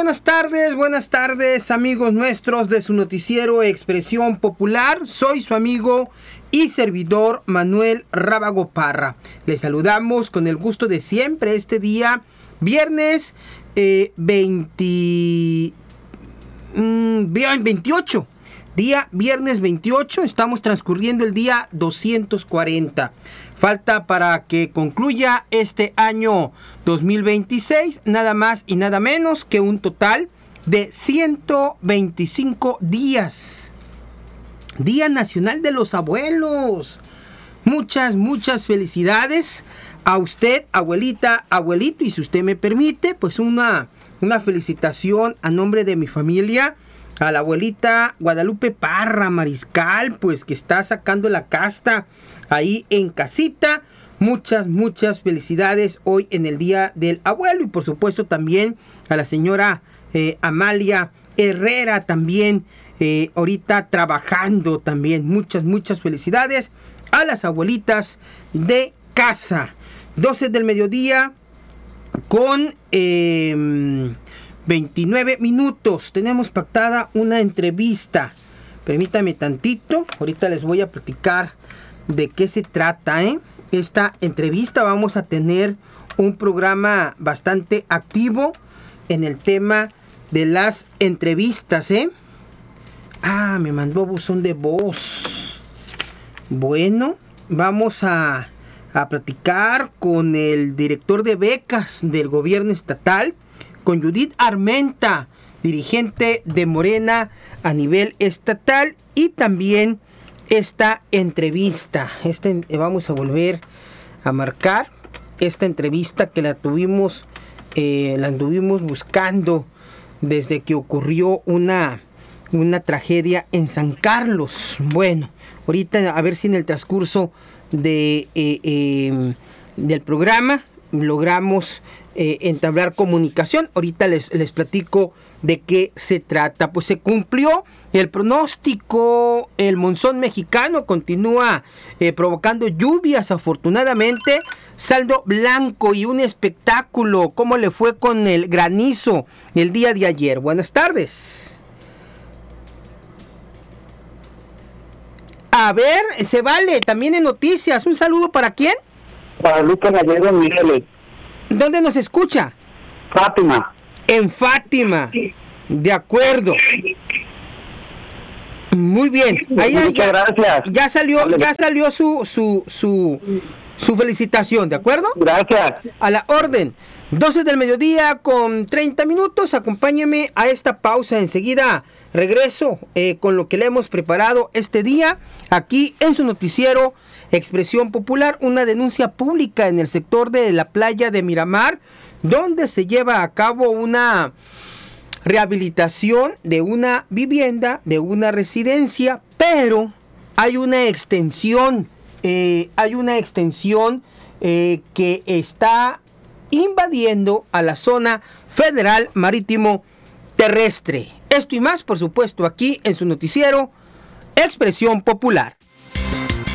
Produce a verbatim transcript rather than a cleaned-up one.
buenas tardes, buenas tardes amigos nuestros de su noticiero Expresión Popular. Soy su amigo y servidor Manuel Rábago Parra. Les saludamos con el gusto de siempre este día, viernes eh, veinte, mmm, veintiocho. Día viernes veintiocho, estamos transcurriendo el día doscientos cuarenta. Falta para que concluya este año dos mil veintiséis, nada más y nada menos que un total de ciento veinticinco días. Día Nacional de los Abuelos. Muchas, muchas felicidades a usted, abuelita, abuelito, y si usted me permite, pues una, una felicitación a nombre de mi familia, a la abuelita Guadalupe Parra Mariscal, pues que está sacando la casta ahí en casita. Muchas, muchas felicidades hoy en el Día del Abuelo. Y por supuesto también a la señora eh, Amalia Herrera también, eh, ahorita trabajando también. Muchas, muchas felicidades a las abuelitas de casa. doce del mediodía con... Eh, veintinueve minutos. Tenemos pactada una entrevista. Permítame tantito. Ahorita les voy a platicar de qué se trata, ¿eh? Esta entrevista, vamos a tener un programa bastante activo en el tema de las entrevistas, ¿eh? Ah, me mandó buzón de voz. Bueno, vamos a, a platicar con el director de becas del gobierno estatal, con Judith Armenta, dirigente de Morena a nivel estatal, y también esta entrevista. Este, vamos a volver a marcar esta entrevista que la tuvimos, eh, la anduvimos buscando desde que ocurrió una, una tragedia en San Carlos. Bueno, ahorita a ver si en el transcurso de, eh, eh, del programa logramos eh, entablar comunicación. Ahorita les, les platico de qué se trata. Pues se cumplió el pronóstico. El monzón mexicano continúa eh, provocando lluvias, afortunadamente. Saldo blanco y un espectáculo. ¿Cómo le fue con el granizo el día de ayer? Buenas tardes. A ver, se vale, también en noticias. Un saludo para quién. Para Lucas Gallego Mireles. ¿Dónde nos escucha? Fátima. En Fátima. De acuerdo. Muy bien. Ahí Muchas ya, gracias. Ya salió, ya salió su, su, su, su felicitación, ¿de acuerdo? Gracias. A la orden. doce del mediodía con treinta minutos. Acompáñeme a esta pausa. Enseguida regreso eh, con lo que le hemos preparado este día aquí en su noticiero Expresión Popular. Una denuncia pública en el sector de la playa de Miramar, donde se lleva a cabo una rehabilitación de una vivienda, de una residencia, pero hay una extensión, eh, hay una extensión eh, que está invadiendo a la zona federal marítimo terrestre. Esto y más, por supuesto, aquí en su noticiero Expresión Popular.